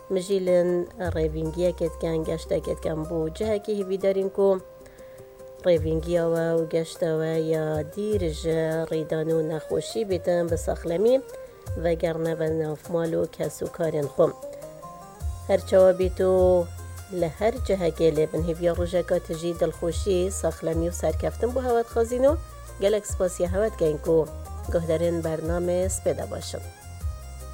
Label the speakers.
Speaker 1: مجیلن ریوینگی کت کن گشته کت کن بو جه که هیوی دارین کو ریوینگی و گشت و یا دیرج ریدانو نخوشی بیتن بساخلمی و گرنه و نافمالو کسو کارن خوم هر چوا بیتو لهر جه که لبن هیویا روژکا تجی دلخوشی ساخلمی و سرکفتن بو هوت خازینو گلک سپاسی هوت گین کو گهدارن برنامه سپیده باشم